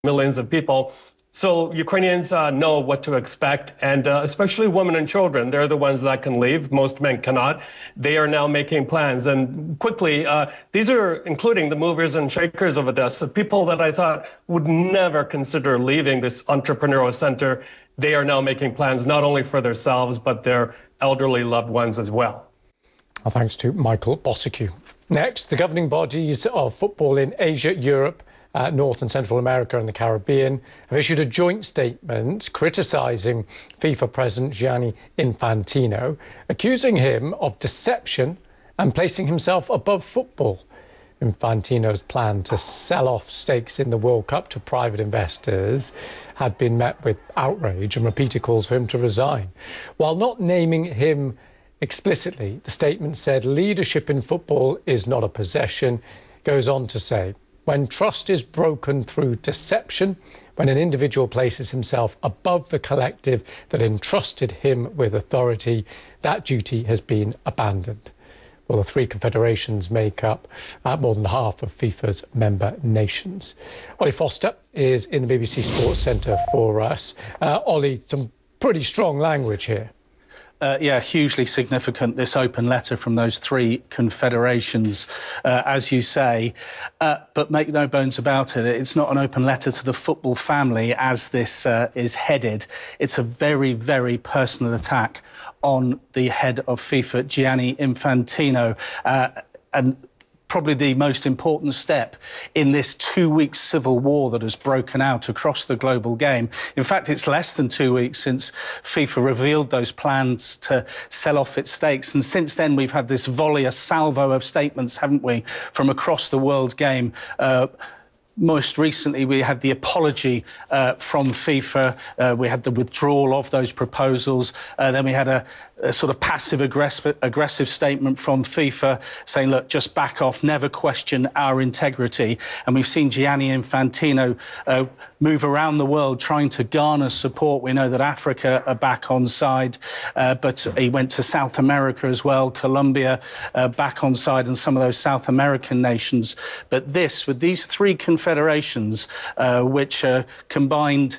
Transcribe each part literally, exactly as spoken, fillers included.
millions of people. So Ukrainians uh, know what to expect, and uh, especially women and children. They're the ones that can leave. Most men cannot. They are now making plans. And quickly, uh, these are including the movers and shakers of Odessa, people that I thought would never consider leaving this entrepreneurial center. They are now making plans not only for themselves, but their elderly loved ones as well. Well, thanks to Michael Bosicue. Next, the governing bodies of football in Asia, Europe, Uh, North and Central America and the Caribbean have issued a joint statement criticising FIFA President Gianni Infantino, accusing him of deception and placing himself above football. Infantino's plan to sell off stakes in the World Cup to private investors had been met with outrage and repeated calls for him to resign. While not naming him explicitly, the statement said leadership in football is not a possession. It goes on to say, when trust is broken through deception, when an individual places himself above the collective that entrusted him with authority, that duty has been abandoned. Well, the three confederations make up uh, more than half of FIFA's member nations. Ollie Foster is in the B B C Sports Centre for us. Uh, Ollie, some pretty strong language here. Uh, yeah, hugely significant, this open letter from those three confederations, uh, as you say. Uh, but make no bones about it, it's not an open letter to the football family as this uh, is headed. It's a very, very personal attack on the head of FIFA, Gianni Infantino. Uh, and probably the most important step in this two-week civil war that has broken out across the global game. In fact, it's less than two weeks since FIFA revealed those plans to sell off its stakes. And since then, we've had this volley, a salvo of statements, haven't we, from across the world game. Uh, Most recently, we had the apology uh, from FIFA. Uh, we had the withdrawal of those proposals. Uh, then we had a, a sort of passive-aggressive aggressive statement from FIFA saying, look, just back off, never question our integrity. And we've seen Gianni Infantino uh, move around the world trying to garner support. We know that Africa are back on side, uh, but he went to South America as well, Colombia uh, back on side, and some of those South American nations. But this, with these three confederations, uh, which uh, combined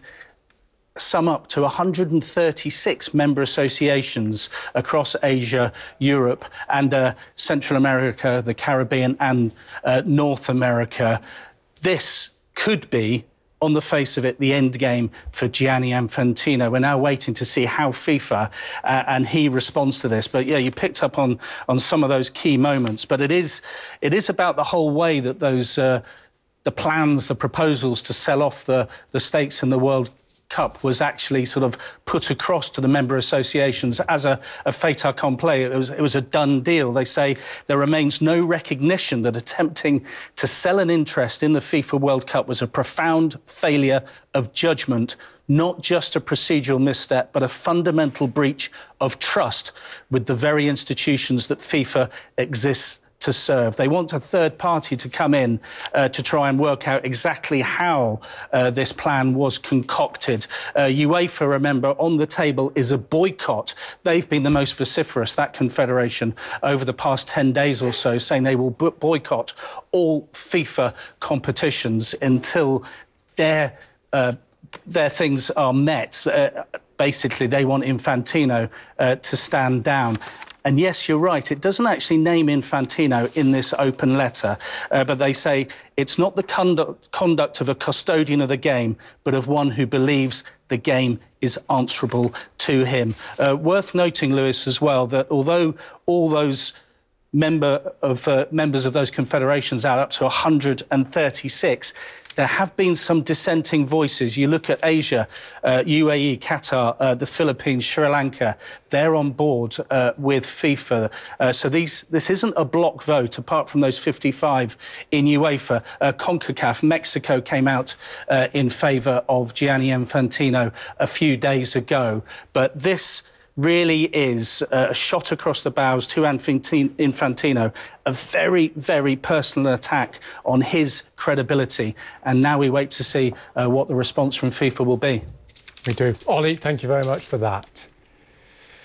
sum up to one hundred thirty-six member associations across Asia, Europe, and uh, Central America, the Caribbean, and uh, North America. This could be, on the face of it, the end game for Gianni Infantino. We're now waiting to see how FIFA uh, and he responds to this. But yeah, you picked up on on some of those key moments. But it is it is about the whole way that those uh, the plans, the proposals to sell off the the stakes in the World Cup was actually sort of put across to the member associations as a, a fait accompli. It was, it was a done deal. They say there remains no recognition that attempting to sell an interest in the FIFA World Cup was a profound failure of judgment, not just a procedural misstep, but a fundamental breach of trust with the very institutions that FIFA exists to serve. They want a third party to come in uh, to try and work out exactly how uh, this plan was concocted. Uh, UEFA, remember, on the table is a boycott. They've been the most vociferous, that confederation, over the past ten days or so, saying they will boycott all FIFA competitions until their uh, their things are met. Uh, basically, they want Infantino uh, to stand down. And yes, you're right, it doesn't actually name Infantino in this open letter, uh, but they say it's not the conduct, conduct of a custodian of the game, but of one who believes the game is answerable to him. Uh, worth noting, Lewis, as well, that although all those member of, uh, members of those confederations are up to one hundred thirty-six, there have been some dissenting voices. You look at Asia, uh, U A E, Qatar, uh, the Philippines, Sri Lanka, they're on board uh, with FIFA. Uh, so these, this isn't a block vote, apart from those fifty-five in UEFA. Uh, CONCACAF, Mexico came out uh, in favour of Gianni Infantino a few days ago. But this really is a shot across the bows to Infantino, a very, very personal attack on his credibility. And now we wait to see uh, what the response from FIFA will be. We do. Ollie, thank you very much for that.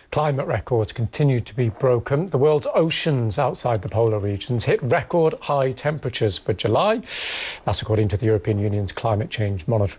Climate records continue to be broken. The world's oceans outside the polar regions hit record high temperatures for July. That's according to the European Union's Climate Change Monitoring